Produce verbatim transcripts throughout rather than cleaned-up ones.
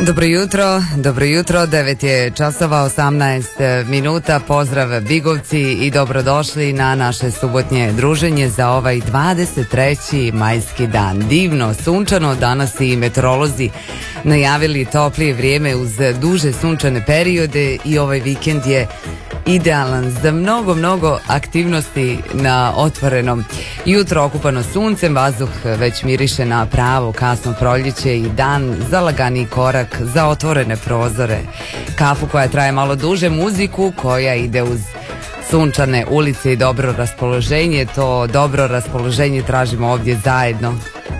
Dobro jutro, dobro jutro, devet je časova, osamnaest minuta, pozdrav Bigovci i dobrodošli na naše subotnje druženje za ovaj dvadeset treći majski dan. Divno, sunčano, danas i meteorolozi najavili toplije vrijeme uz duže sunčane periode i ovaj vikend je idealan za mnogo, mnogo aktivnosti na otvorenom. Jutro okupano suncem, vazduh već miriše na pravo kasno proljeće i dan za lagani korak, za otvorene prozore, kafu koja traje malo duže, muziku koja ide uz sunčane ulice i dobro raspoloženje. To dobro raspoloženje tražimo ovdje zajedno.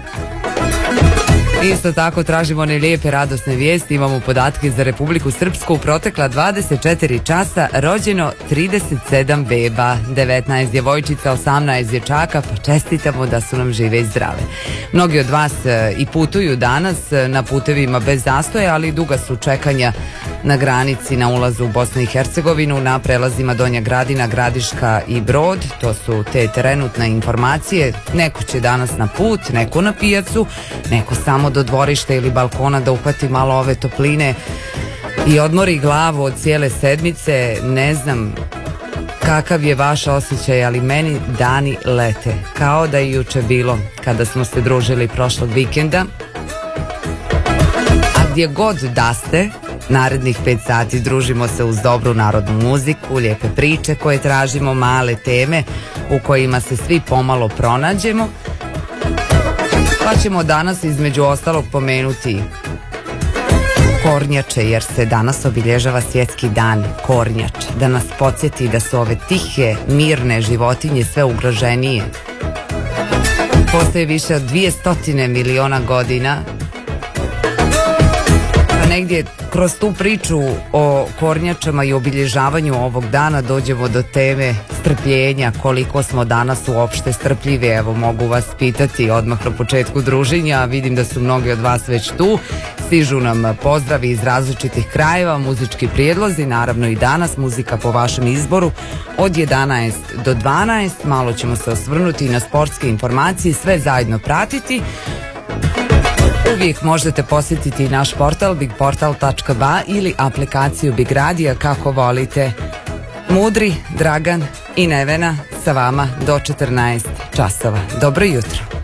Isto tako tražimo one lijepe radosne vijesti. Imamo podatke za Republiku Srpsku. U protekla dvadeset četiri časa rođeno trideset sedam beba, devetnaest djevojčica, osamnaest dječaka, pa čestitamo da su nam žive i zdrave. Mnogi od vas i putuju danas na putevima bez zastoja, ali duga su čekanja na granici na ulazu u Bosnu i Hercegovinu, na prelazima Donja Gradina, Gradiška i Brod. To su te trenutne informacije. Neko će danas na put, neko na pijacu, neko samo do dvorišta ili balkona da uhvati malo ove topline i odmori glavu od cijele sedmice. Ne znam kakav je vaš osjećaj, ali meni dani lete kao da je juče bilo kada smo se družili prošlog vikenda. A gdje god da ste, narednih pet sati družimo se uz dobru narodnu muziku, lijepe priče koje tražimo, male teme u kojima se svi pomalo pronađemo. Pa ćemo danas između ostalog pomenuti kornjače, jer se danas obilježava svjetski dan kornjače, da nas podsjeti da su ove tihe, mirne životinje sve ugroženije. Postoje više od dvjesto miliona godina, pa negdje kroz tu priču o kornjačama i obilježavanju ovog dana dođemo do teme strpljenja, koliko smo danas uopšte strpljivi. Evo, mogu vas pitati odmah na početku druženja, vidim da su mnogi od vas već tu, stižu nam pozdravi iz različitih krajeva, muzički prijedlozi, naravno i danas muzika po vašem izboru od jedanaest do dvanaest, malo ćemo se osvrnuti na sportske informacije, sve zajedno pratiti. Uvijek možete posjetiti naš portal big portal tačka ba ili aplikaciju Big Radija kako volite. Mudri, Dragan i Nevena sa vama do četrnaest časova. Dobro jutro.